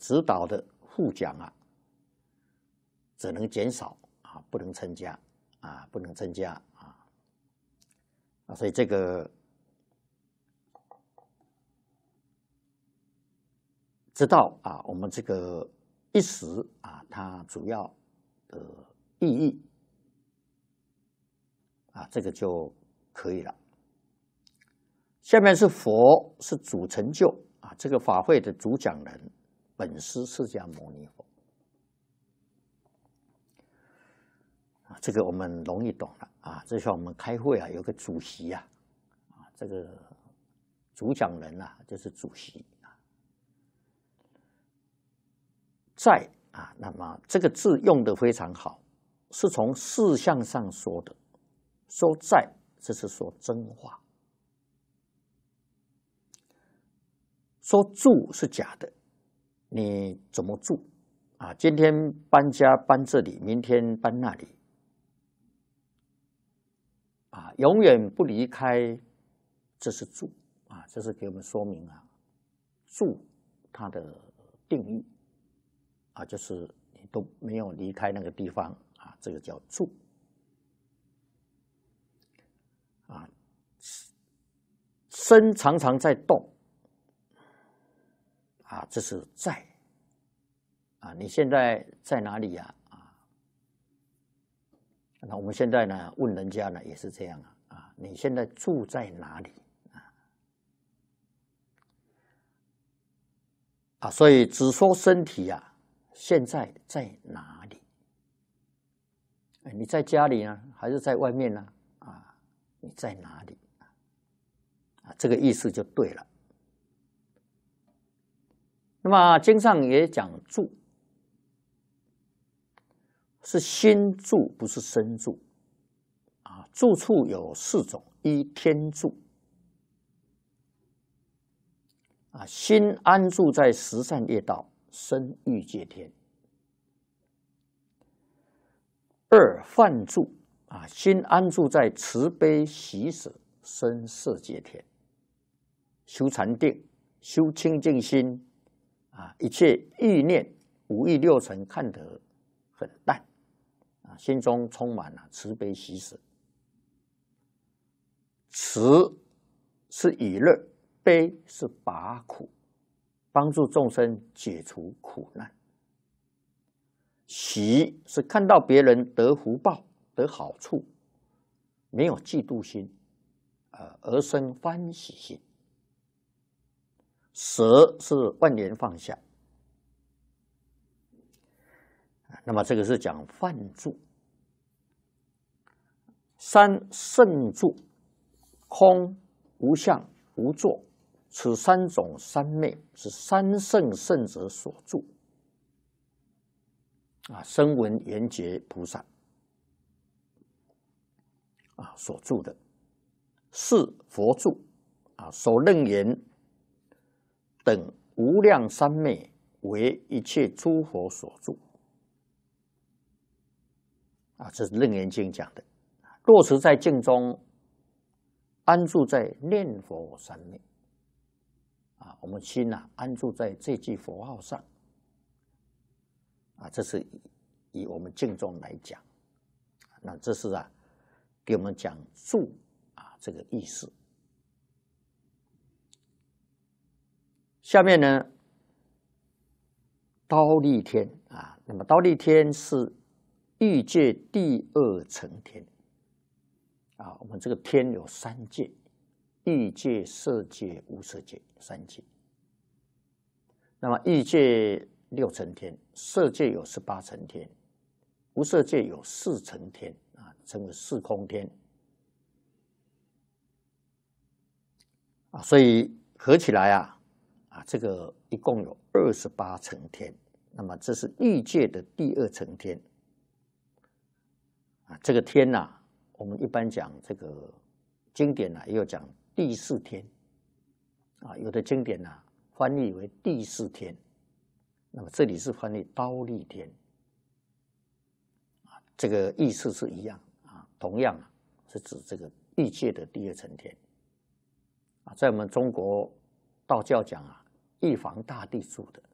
指导的副讲啊，只能减少啊，不能增加啊，不能增加啊，所以这个知道啊，我们这个一时啊，它主要的意义啊，这个就可以了。下面是佛是主成就啊，这个法会的主讲人本师释迦牟尼佛啊，这个我们容易懂了啊。就像我们开会啊，有个主席啊，这个主讲人啊就是主席啊。在啊，那么这个字用得非常好，是从事相上说的，说在这是说真话。说住是假的，你怎么住啊？今天搬家搬这里，明天搬那里，啊，永远不离开，这是住啊，这是给我们说明啊，住它的定义啊，就是你都没有离开那个地方啊，这个叫住啊。身常常在动。啊，这是在啊，你现在在哪里呀？那我们现在呢，问人家呢也是这样啊，你现在住在哪里啊？所以只说身体啊，现在在哪里？你在家里呢，还是在外面呢？啊，你在哪里？啊，这个意思就对了。那么经上也讲住，是心住，不是身住啊。住处有4种：一天住啊，心安住在十善业道，生欲界天；二梵住啊，心安住在慈悲喜舍，生色界天。修禅定，修清净心啊，一切欲念5欲6尘看得很淡啊，心中充满了慈悲喜舍。慈是以乐，悲是拔苦，帮助众生解除苦难。喜是看到别人得福报、得好处，没有嫉妒心，而生欢喜心。舍是万缘放下。那么这个是讲梵住。三圣住，空、无相、无作，此3种三昧是三圣圣者所住啊，声闻缘觉菩萨啊所住的。四佛住啊，首楞严等无量三昧为一切诸佛所住啊，这是楞严经讲的。落实在境中，安住在念佛三昧啊，我们心安住在这句佛号上啊，这是以我们境中来讲，那这是给我们讲住啊这个意思。下面呢，忉利天啊，那么忉利天是欲界第2层天啊。我们这个天有3界：欲界、色界、无色界3界。那么欲界6层天，色界有18层天，无色界有4层天啊，称为4空天啊。所以合起来这个一共有28层天。那么这是欲界的第2层天啊。这个天我们一般讲这个经典也有讲第4天啊，有的经典翻译为第4天。那么这里是翻译忉利天啊，这个意思是一样啊，同样是指这个欲界的第2层天啊。在我们中国道教讲一房大帝住的